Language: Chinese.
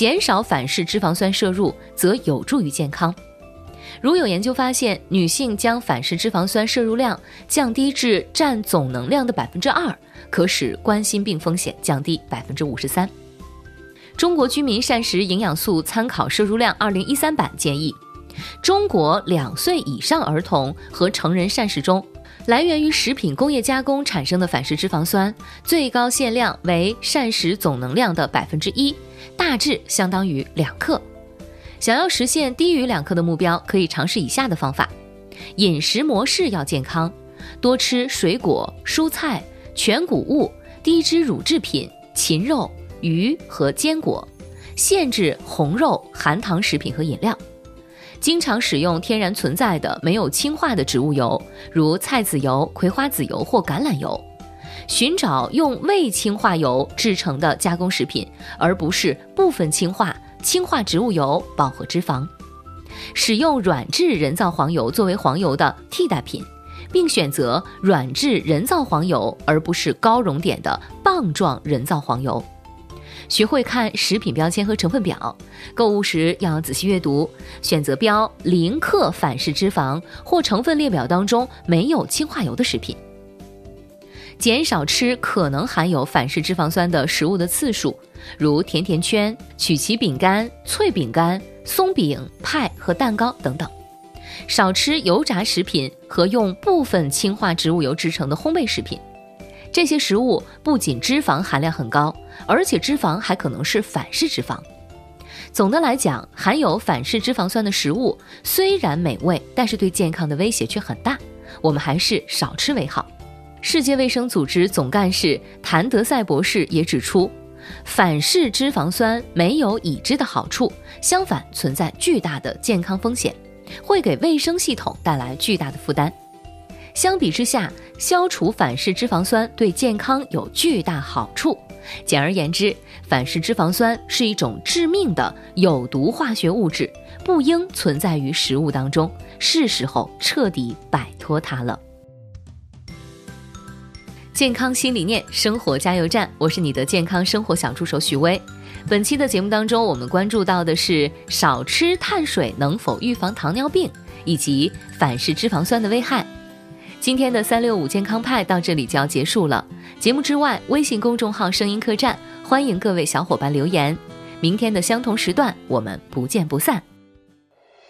减少反式脂肪酸摄入则有助于健康。如有研究发现，女性将反式脂肪酸摄入量降低至占总能量的 2%， 可使冠心病风险降低 53%。中国居民膳食营养素参考摄入量2013版建议，中国2岁以上儿童和成人膳食中，来源于食品工业加工产生的反式脂肪酸最高限量为膳食总能量的 1%， 大致相当于2克。想要实现低于2克的目标，可以尝试以下的方法：饮食模式要健康，多吃水果、蔬菜、全谷物、低脂乳制品、禽肉、鱼和坚果，限制红肉、含糖食品和饮料。经常使用天然存在的没有氢化的植物油，如菜籽油、葵花籽油或橄榄油。寻找用未氢化油制成的加工食品，而不是部分氢化、氢化植物油、饱和脂肪。使用软质人造黄油作为黄油的替代品，并选择软质人造黄油而不是高熔点的棒状人造黄油。学会看食品标签和成分表，购物时要仔细阅读，选择标0克反式脂肪或成分列表当中没有氢化油的食品。减少吃可能含有反式脂肪酸的食物的次数，如甜甜圈、曲奇饼干、脆饼干、松饼、派和蛋糕等等。少吃油炸食品和用部分氢化植物油制成的烘焙食品。这些食物不仅脂肪含量很高，而且脂肪还可能是反式脂肪。总的来讲，含有反式脂肪酸的食物虽然美味，但是对健康的威胁却很大，我们还是少吃为好。世界卫生组织总干事谭德赛博士也指出，反式脂肪酸没有已知的好处，相反存在巨大的健康风险，会给卫生系统带来巨大的负担。相比之下，消除反式脂肪酸对健康有巨大好处。简而言之，反式脂肪酸是一种致命的有毒化学物质，不应存在于食物当中，是时候彻底摆脱它了。健康新理念，生活加油站，我是你的健康生活小助手许巍。本期的节目当中，我们关注到的是少吃碳水能否预防糖尿病，以及反式脂肪酸的危害。今天的365健康派到这里就要结束了。节目之外，微信公众号声音客栈，欢迎各位小伙伴留言。明天的相同时段，我们不见不散。